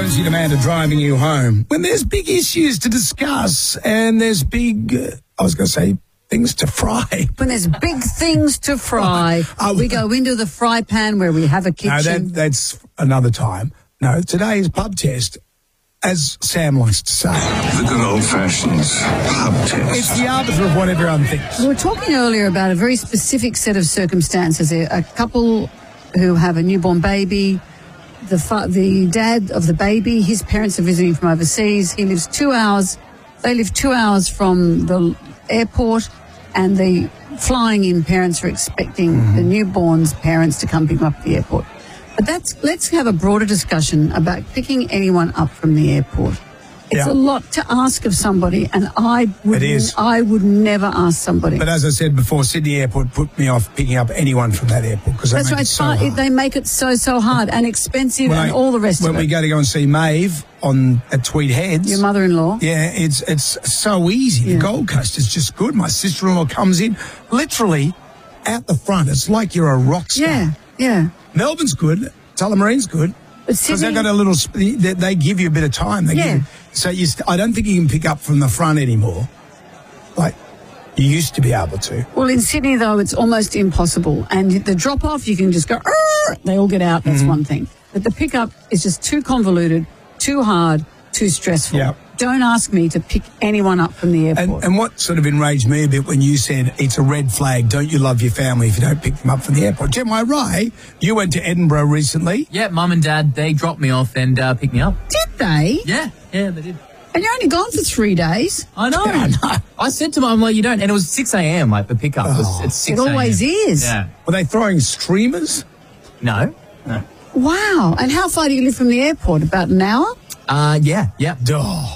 Jonesy and Amanda driving you home. When there's big issues to discuss and there's big, things to fry. When there's big things to fry, we go into the fry pan where we have a kitchen. No, that's another time. No, today's pub test, as Sam likes to say. The good old-fashioned pub test. It's the arbiter of what everyone thinks. We were talking earlier about a very specific set of circumstances. A couple who have a newborn baby, the dad of the baby, his parents are visiting from overseas. He lives 2 hours. They live 2 hours from the airport, and the flying-in parents are expecting the newborn's parents to come pick them up at the airport. But let's have a broader discussion about picking anyone up from the airport. It's a lot to ask of somebody, and I would never ask somebody. But as I said before, Sydney Airport put me off picking up anyone from that airport because that's right. They make it so hard and expensive and all the rest of it. When we go to see Maeve at Tweed Heads, your mother-in-law, it's so easy. Yeah. The Gold Coast is just good. My sister-in-law comes in literally out the front. It's like you're a rock star. Yeah. Melbourne's good. Tullamarine's good. Because they've got a little, they give you a bit of time. I don't think you can pick up from the front anymore, like you used to be able to. Well, in Sydney, though, it's almost impossible. And the drop-off, you can just go, they all get out. That's one thing. But the pickup is just too convoluted, too hard, too stressful. Yep. Don't ask me to pick anyone up from the airport. And what sort of enraged me a bit when you said it's a red flag, don't you love your family if you don't pick them up from the airport? Jem, am I right? You went to Edinburgh recently. Yeah, Mum and Dad, they dropped me off and picked me up. Did they? Yeah, they did. And you're only gone for 3 days. I know. I said to Mum, you don't. And it was 6 a.m, the pickup. It's 6 a.m. It always is. Yeah. Were they throwing streamers? No. Wow. And how far do you live from the airport? About an hour? Yeah. Oh.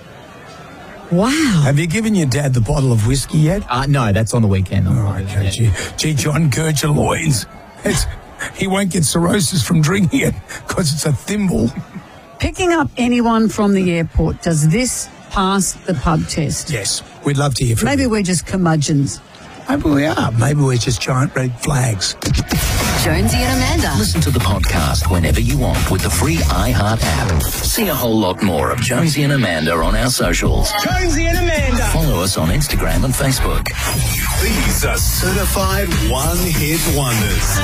Wow. Have you given your dad the bottle of whiskey yet? No, that's on the weekend. Okay. Gee, John Kircher-Loyns. He won't get cirrhosis from drinking it because it's a thimble. Picking up anyone from the airport, does this pass the pub test? Yes. We'd love to hear from you. Maybe we're just curmudgeons. Maybe we are. Maybe we're just giant red flags. Jonesy and Amanda. Listen to the podcast whenever you want with the free iHeart app. See a whole lot more of Jonesy and Amanda on our socials. Jonesy and Amanda. Follow us on Instagram and Facebook. These are certified one-hit wonders.